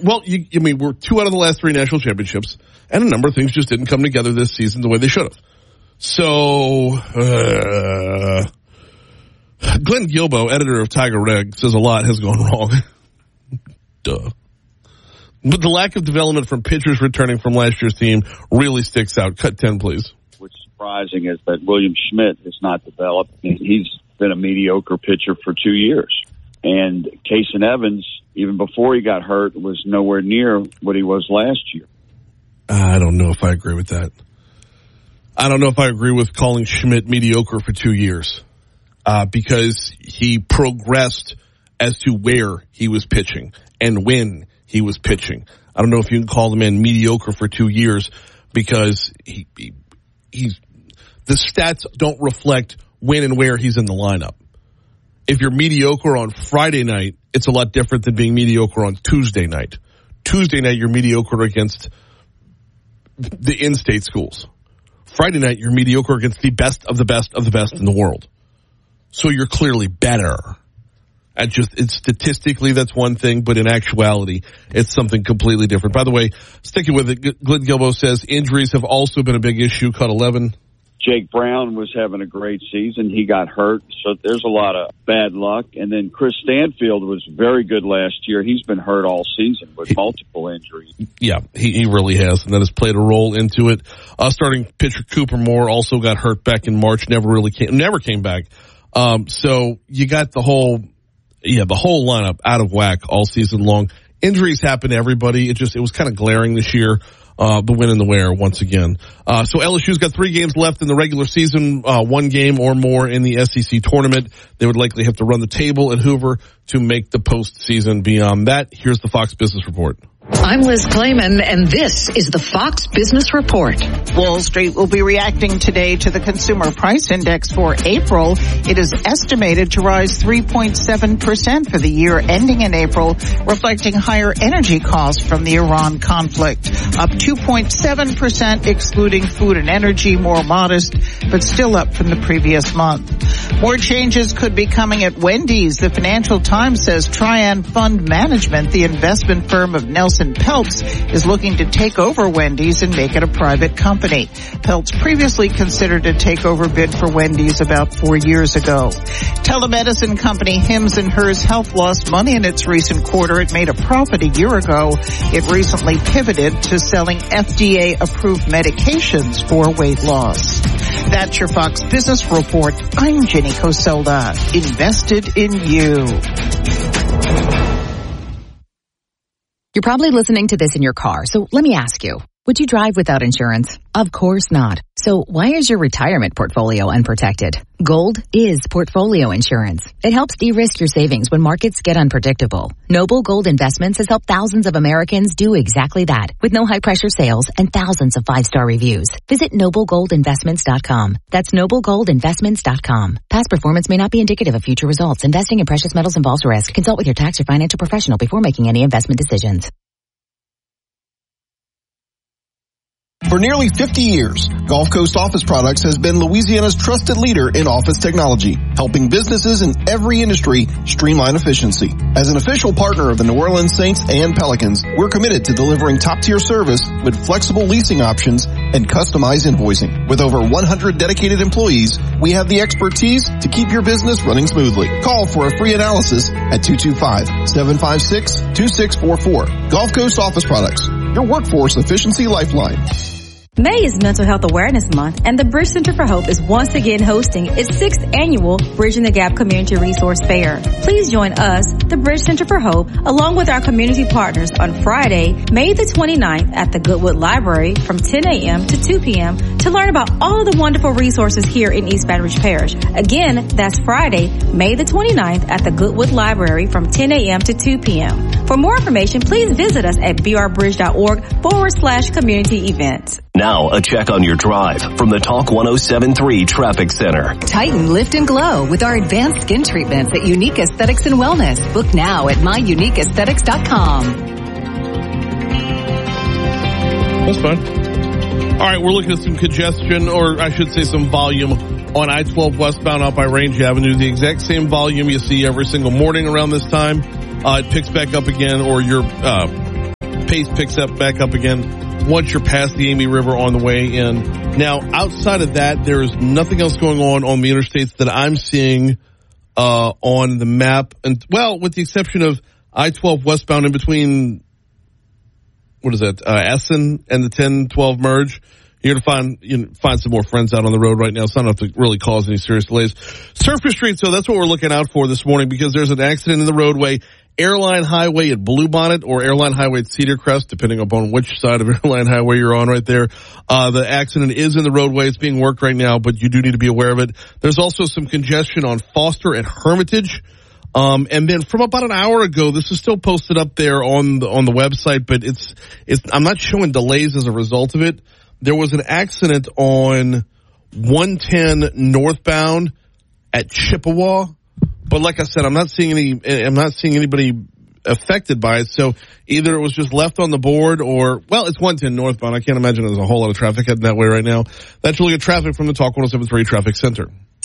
Well, we're 2 out of the last 3 national championships, and a number of things just didn't come together this season the way they should have. So, Glenn Guilbeau, editor of Tiger Reg, says a lot has gone wrong. Duh. But the lack of development from pitchers returning from last year's team really sticks out. Cut 10, please. What's surprising is that William Schmidt has not developed. He's been a mediocre pitcher for 2 years. And Kason Evans, even before he got hurt, was nowhere near what he was last year. I don't know if I agree with that. I don't know if I agree with calling Schmidt mediocre for 2 years. Because he progressed as to where he was pitching and when he was pitching. I don't know if you can call the man mediocre for 2 years because he's the stats don't reflect when and where he's in the lineup. If you're mediocre on Friday night, it's a lot different than being mediocre on Tuesday night. Tuesday night, you're mediocre against the in-state schools. Friday night, you're mediocre against the best of the best of the best in the world. So you're clearly better. It's statistically, that's one thing, but in actuality, it's something completely different. By the way, sticking with it, Glenn Guilbeau says injuries have also been a big issue. Cut 11. Jake Brown was having a great season. He got hurt, so there's a lot of bad luck. And then Chris Stanfield was very good last year. He's been hurt all season with multiple injuries. Yeah, he really has, and that has played a role into it. Starting pitcher Cooper Moore also got hurt back in March, never came back. So you got the whole lineup out of whack all season long. Injuries happen to everybody. It was kind of glaring this year. The win and the wear once again. So LSU's got 3 games left in the regular season, 1 game or more in the SEC tournament. They would likely have to run the table at Hoover to make the postseason. Beyond that, here's the Fox Business Report. I'm Liz Klayman, and this is the Fox Business Report. Wall Street will be reacting today to the Consumer Price Index for April. It is estimated to rise 3.7% for the year ending in April, reflecting higher energy costs from the Iran conflict. Up 2.7% excluding food and energy, more modest, but still up from the previous month. More changes could be coming at Wendy's. The Financial Times says Trian Fund Management, the investment firm of Nelson Peltz, is looking to take over Wendy's and make it a private company. Peltz previously considered a takeover bid for Wendy's about 4 years ago. Telemedicine company Hims & Hers Health lost money in its recent quarter. It made a profit a year ago. It recently pivoted to selling FDA-approved medications for weight loss. That's your Fox Business Report. I'm Jenny Coselda. Invested in you. You're probably listening to this in your car, so let me ask you, would you drive without insurance? Of course not. So why is your retirement portfolio unprotected? Gold is portfolio insurance. It helps de-risk your savings when markets get unpredictable. Noble Gold Investments has helped thousands of Americans do exactly that with no high-pressure sales and thousands of 5-star reviews. Visit NobleGoldInvestments.com. That's NobleGoldInvestments.com. Past performance may not be indicative of future results. Investing in precious metals involves risk. Consult with your tax or financial professional before making any investment decisions. For nearly 50 years, Gulf Coast Office Products has been Louisiana's trusted leader in office technology, helping businesses in every industry streamline efficiency. As an official partner of the New Orleans Saints and Pelicans, we're committed to delivering top-tier service with flexible leasing options and customized invoicing. With over 100 dedicated employees, we have the expertise to keep your business running smoothly. Call for a free analysis at 225-756-2644. Gulf Coast Office Products, your workforce efficiency lifeline. May is Mental Health Awareness Month, and the Bridge Center for Hope is once again hosting its 6th annual Bridging the Gap Community Resource Fair. Please join us, the Bridge Center for Hope, along with our community partners on Friday, May the 29th at the Goodwood Library from 10 a.m. to 2 p.m. to learn about all of the wonderful resources here in East Baton Rouge Parish. Again, that's Friday, May the 29th at the Goodwood Library from 10 a.m. to 2 p.m. For more information, please visit us at brbridge.org/community events. Now, a check on your drive from the Talk 107.3 Traffic Center. Tighten, lift, and glow with our advanced skin treatments at Unique Aesthetics and Wellness. Book now at myuniqueaesthetics.com. That's fine. All right, we're looking at some congestion, or I should say some volume, on I-12 westbound out by Range Avenue. The exact same volume you see every single morning around this time. It picks back up again, or you're pace picks up back up again once you're past the Amey River on the way in. Now, outside of that, there is nothing else going on the interstates that I'm seeing on the map. And, well, with the exception of I-12 westbound in between, Essen and the 10-12 merge. You're going to find some more friends out on the road right now. It's not enough to really cause any serious delays. Surface Street, so that's what we're looking out for this morning because there's an accident in the roadway. Airline Highway at Bluebonnet or Airline Highway at Cedar Crest, depending upon which side of Airline Highway you're on right there. The accident is in the roadway. It's being worked right now, but you do need to be aware of it. There's also some congestion on Foster and Hermitage. And then from about an hour ago, this is still posted up there on the website, but I'm not showing delays as a result of it. There was an accident on 110 northbound at Chippewa, but like I said, I'm not seeing anybody affected by it. So either it was just left on the board or, well, it's 110 northbound. I can't imagine there's a whole lot of traffic heading that way right now. That's really good traffic from the Talk 107.3 Traffic Center.